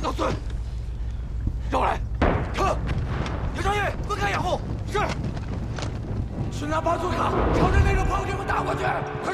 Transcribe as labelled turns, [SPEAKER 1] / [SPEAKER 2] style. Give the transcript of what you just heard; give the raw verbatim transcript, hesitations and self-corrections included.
[SPEAKER 1] 老孙，绕来，撤！刘少爷，分开掩护。是。去拿巴祖卡，朝着那个炮给我打过去，快！